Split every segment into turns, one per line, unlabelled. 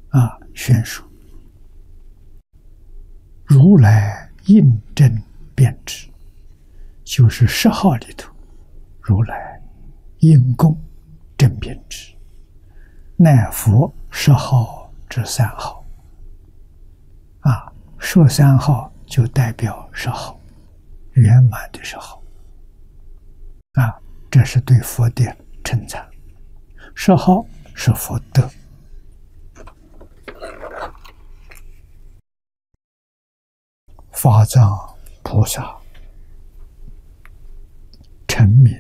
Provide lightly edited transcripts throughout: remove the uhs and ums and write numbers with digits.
宣说如来应正辩知，就是10号里头，如来应供正辩知，乃佛10号至3号。说3号就代表10号，圆满的10号。这是对佛的称赞。10号是佛德。法藏菩萨成名，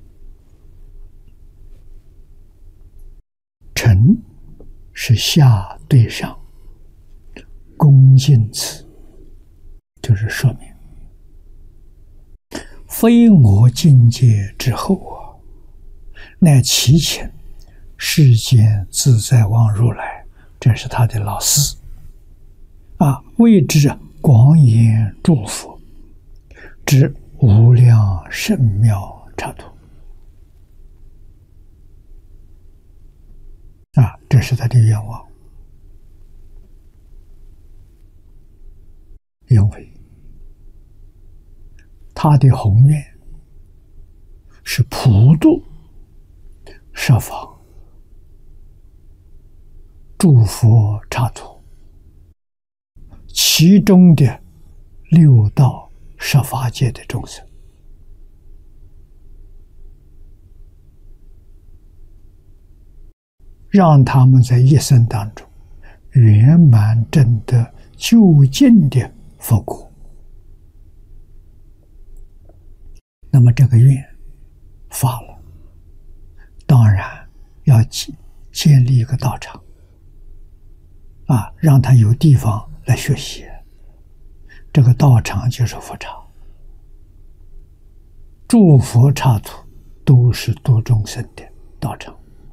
成是下对上，恭敬词，就是说明非我境界之后乃其前世间自在王如来，这是他的老师为之广严诸佛，之无量圣妙刹土。这是他的愿望。因为他的宏愿是普度十方诸佛刹土，其中的6道十法界的众生，让他们在一生当中圆满证得究竟的佛果。那么这个愿发了，当然要建立一个道场让他有地方来学习。这个道场就是佛场，诸佛刹土都是度众生的道场。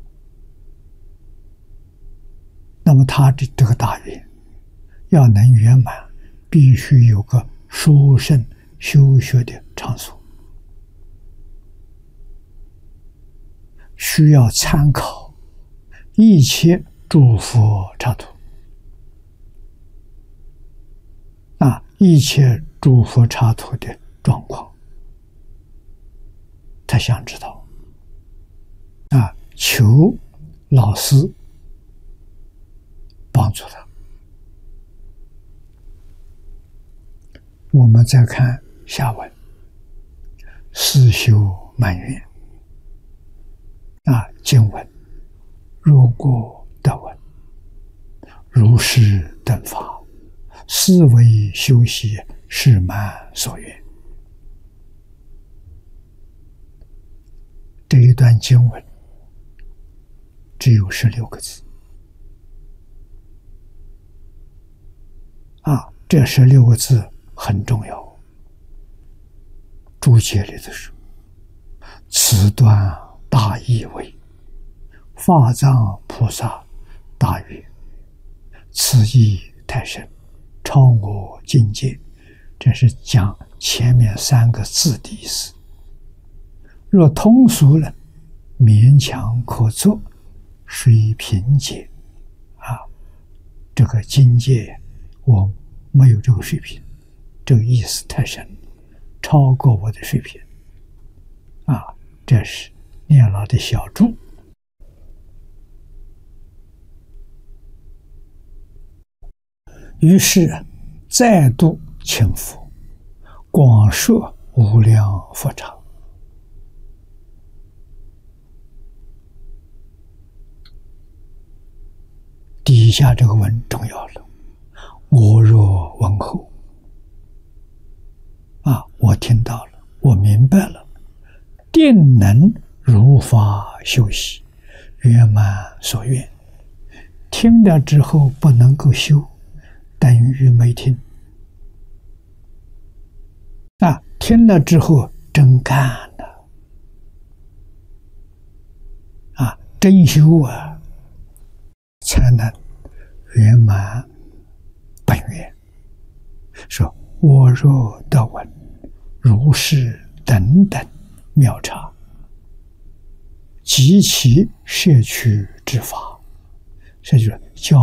那么他的这个大愿要能圆满，必须有个殊胜修学的场所，需要参考一切诸佛刹土一切诸佛刹土的状况，他想知道求老师帮助他。我们再看下文，思修满愿经文：若果得闻如是等法，是为修习誓满所愿。这一段经文只有16个字这16个字很重要。注解里头说：此段大意为法藏菩萨大愿，此意太深，超我境界。这是讲前面3个字的意思。若通俗人勉强可作，水平解这个境界我没有这个水平，这个意思太深，超过我的水平这是念老的小注。于是再度请佛，广设无量佛场。底下这个文重要了：我若闻后我听到了，我明白了，定能如法修习，圆满所愿。听了之后不能够修，等于没听听了之后真干了真修才能圆满本愿。说我若得闻如是等等妙刹，及其摄取之法，这就是教